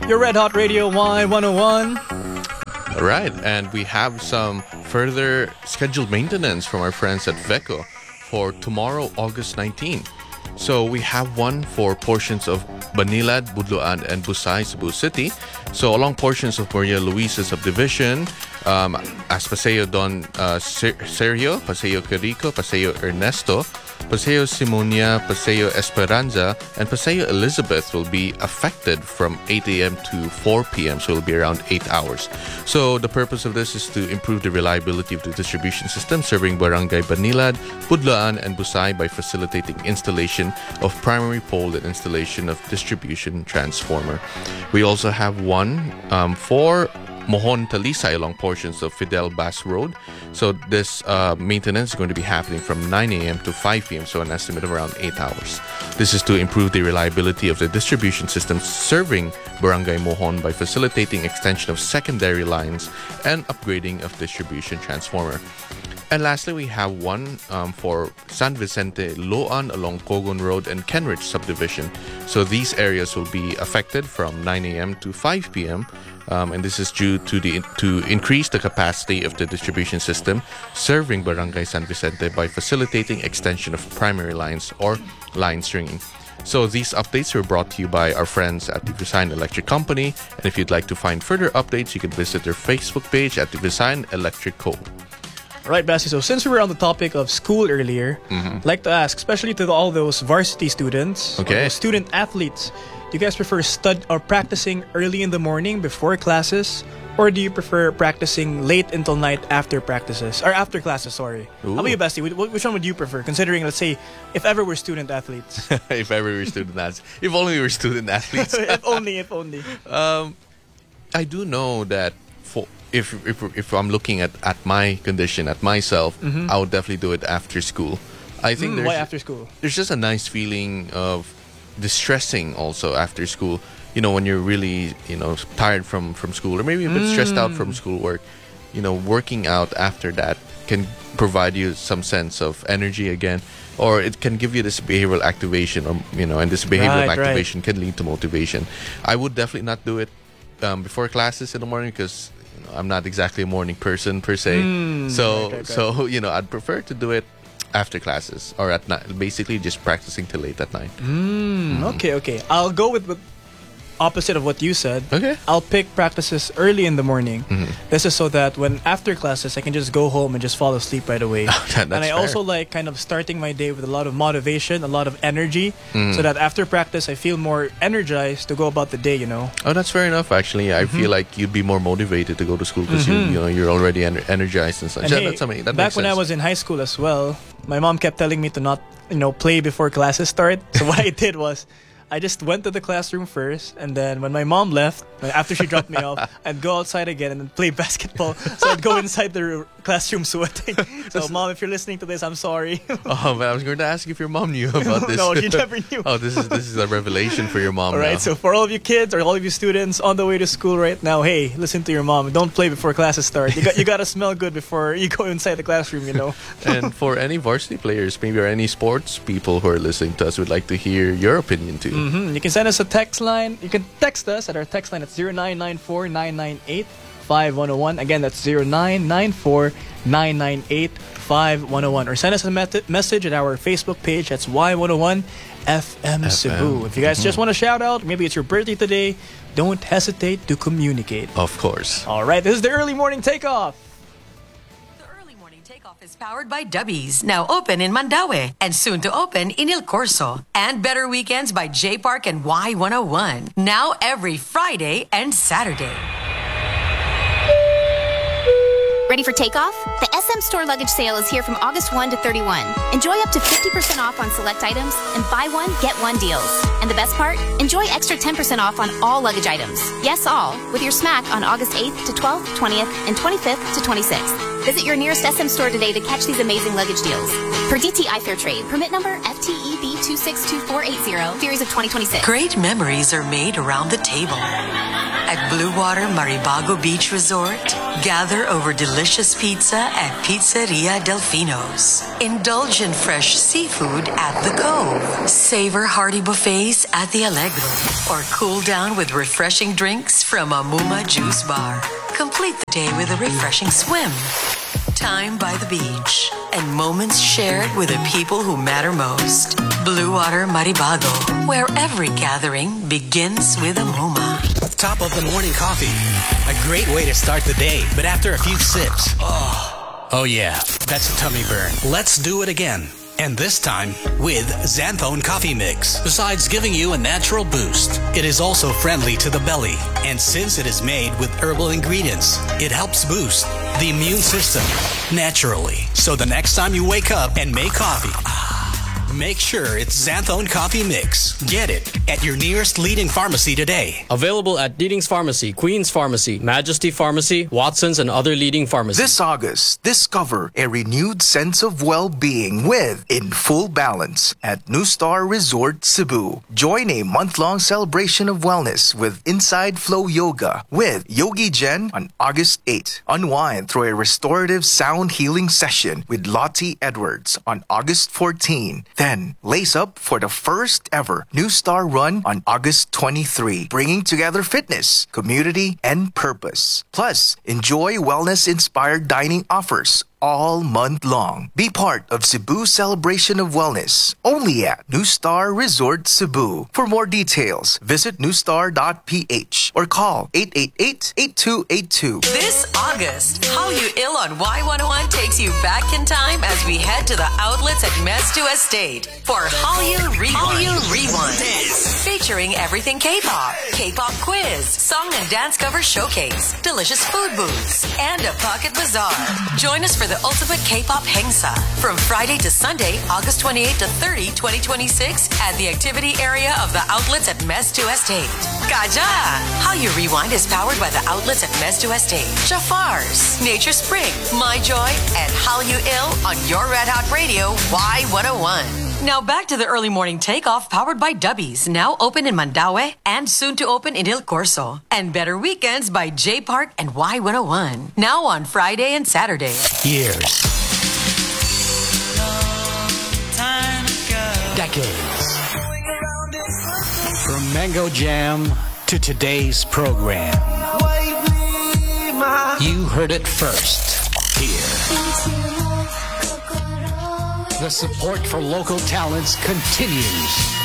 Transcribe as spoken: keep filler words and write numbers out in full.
Your Red Hot Radio Y one oh one. All right, and we have some further scheduled maintenance from our friends at Veco for tomorrow, August nineteenth. So we have one for portions of Banilad, Budloan, and Busay, Cebu City. So along portions of Maria Luisa subdivision, um, as Paseo Don uh, Sergio, Paseo Quirico, Paseo Ernesto, Paseo Simonia, Paseo Esperanza, and Paseo Elizabeth will be affected from eight a.m. to four p.m. So it'll be around eight hours. So the purpose of this is to improve the reliability of the distribution system serving Barangay Banilad, Budloan, and Busay by facilitating installation of primary pole and installation of distribution transformer. We also have one um, for Mohon Talisay along portions of Fidel Bass Road. So this uh, maintenance is going to be happening from nine a.m. to five p.m. So an estimate of around eight hours. This is to improve the reliability of the distribution system serving Barangay Mohon by facilitating extension of secondary lines and upgrading of distribution transformer. And lastly, we have one um, for San Vicente Loan along Kogon Road and Kenrich subdivision. So these areas will be affected from nine a.m. to five p.m. Um, and this is due to the to increase the capacity of the distribution system serving Barangay San Vicente by facilitating extension of primary lines or line stringing. So these updates were brought to you by our friends at the Visayan Electric Company. And if you'd like to find further updates, you can visit their Facebook page at the Visayan Electric Co. All right, Basti. So since we were on the topic of school earlier, mm-hmm. I'd like to ask, especially to all those varsity students, okay. or student athletes, do you guys prefer stud or practicing early in the morning before classes, or do you prefer practicing late until night after practices or after classes? Sorry. Ooh. How about you, Basti? Which one would you prefer? Considering, let's say, if ever we're student athletes. if ever we're student athletes. If only we were student athletes. if only. If only. Um, I do know that for if if if I'm looking at, at my condition, at myself, mm-hmm. I would definitely do it after school. I think mm, there's why after school? There's just a nice feeling of distressing also after school. You know, when you're really, you know, tired from, from school or maybe a bit mm. stressed out from schoolwork, you know, working out after that can provide you some sense of energy again, or it can give you this behavioral activation, or, you know, and this behavioral right, activation right. can lead to motivation. I would definitely not do it um, before classes in the morning because you know, I'm not exactly a morning person per se. Mm. So, right, right, so you know, I'd prefer to do it after classes or at night, basically just practicing till late at night. Mm, mm. Okay, okay. I'll go with, with opposite of what you said. Okay. I'll pick practices early in the morning. Mm-hmm. This is so that when after classes, I can just go home and just fall asleep right away. that, that's and I fair. also like kind of starting my day with a lot of motivation, a lot of energy, mm. so that after practice, I feel more energized to go about the day, you know? Oh, that's fair enough, actually. I mm-hmm. feel like you'd be more motivated to go to school because mm-hmm. you, you know, you're already ener- energized and such. And Yeah, hey, that's something, that back makes when sense. I was in high school as well, my mom kept telling me to not, you know, play before classes start. So what I did was, I just went to the classroom first, and then when my mom left, after she dropped me off, I'd go outside again and then play basketball. So I'd go inside the classroom sweating. So, Mom, if you're listening to this, I'm sorry. Oh, but I was going to ask if your mom knew about this. No, she never knew. Oh, this is this is a revelation for your mom. All right, now. so for all of you kids or all of you students on the way to school right now, hey, listen to your mom. Don't play before classes start. You got you got to smell good before you go inside the classroom, you know. And for any varsity players, maybe or any sports people who are listening to us, we'd like to hear your opinion too. Mm-hmm. You can send us a text line. You can text us at our text line at zero nine nine four nine nine eight five one zero one. Again, that's zero nine nine four nine nine eight five one zero one. Or send us a met- message at our Facebook page. That's Y one oh one F M Cebu. If you guys mm-hmm. just want to shout out, maybe it's your birthday today, don't hesitate to communicate. Of course. All right, this is the Early Morning Takeoff. Takeoff is powered by Dubbies, now open in Mandaue and soon to open in El Corso. And Better Weekends by J Park and Y one oh one, now every Friday and Saturday. Ready for takeoff? The S M Store Luggage Sale is here from August first to thirty-first. Enjoy up to fifty percent off on select items and buy one, get one deals. And the best part? Enjoy extra ten percent off on all luggage items. Yes, all, with your smack on August eighth to twelfth, twentieth, and twenty-fifth to twenty-sixth. Visit your nearest S M store today to catch these amazing luggage deals. Per D T I Fair Trade, permit number F T E B two six two four eight zero, series of twenty twenty-six. Great memories are made around the table. at Blue Water Maribago Beach Resort. Gather over delicious pizza at Pizzeria Delfino's. Indulge in fresh seafood at The Cove. Savor hearty buffets at the Allegro. Or cool down with refreshing drinks from Amuma Juice Bar. Complete the day with a refreshing swim. Time by the beach and moments shared with the people who matter most. Blue Water Maribago, where every gathering begins with a Muma. Top of the morning coffee. A great way to start the day, but after a few sips, oh, oh yeah, that's a tummy burn. Let's do it again. And this time with Xanthone Coffee Mix. Besides giving you a natural boost, it is also friendly to the belly. And since it is made with herbal ingredients, it helps boost the immune system naturally. So the next time you wake up and make coffee, make sure it's Xanthone Coffee Mix. Get it at your nearest leading pharmacy today. Available at Leading's Pharmacy, Queen's Pharmacy, Majesty Pharmacy, Watson's, and other leading pharmacies. This August, discover a renewed sense of well-being with In Full Balance at New Star Resort Cebu. Join a month-long celebration of wellness with Inside Flow Yoga with Yogi Jen on August eighth. Unwind through a restorative sound healing session with Lottie Edwards on August fourteenth. Then, lace up for the first ever New Star Run on August twenty-third, bringing together fitness, community, and purpose. Plus, enjoy wellness-inspired dining offers all month long. Be part of Cebu's celebration of wellness, only at New Star Resort Cebu. For more details, visit new star dot p h or call eight eight eight, eight two eight two. This August, How You Ill on Y one oh one takes you back in time as we head to the outlets at Mestu Estate for How You Rewind. How You Rewind. Featuring everything K-pop, K-pop quiz, song and dance cover showcase, delicious food booths, and a pocket bazaar. Join us for the ultimate K-pop Hengsa from Friday to Sunday, August twenty-eighth to thirtieth, twenty twenty-six at the activity area of the outlets at Mestu Estate. Kaja! How You Rewind is powered by the outlets at Mestu Estate, Jafar's, Nature Spring, My Joy, and How You Ill on your Red Hot Radio Y one oh one. Now back to the early morning takeoff powered by Dubbies, now open in Mandaue and soon to open in Il Corso. And Better Weekends by J Park and Y one oh one, now on Friday and Saturday. Years. Decades. From Mango Jam to today's program. You heard it first here. The support for local talents continues.